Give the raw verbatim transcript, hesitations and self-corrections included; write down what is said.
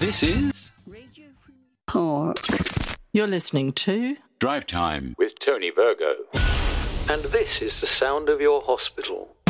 This is Park. You're listening to Drive Time with Tony Virgo. And this is the sound of your hospital.